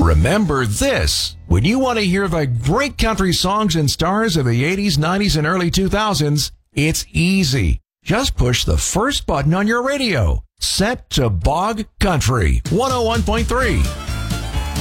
remember this. When you want to hear the great country songs and stars of the 80s, 90s, and early 2000s, it's easy. Just push the first button on your radio. Set to Bog Country 101.3.